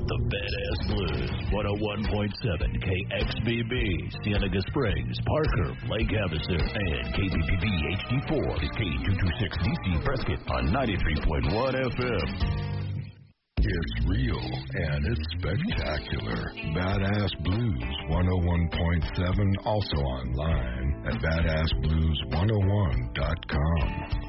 got the Badass Blues. 101.7 KXBB, Cienega Springs, Parker, Lake Havasu, and KBPB HD4 is K226DC Prescott on 93.1 FM. It's real and it's spectacular. Badass Blues 101.7, also online at badassblues101.com.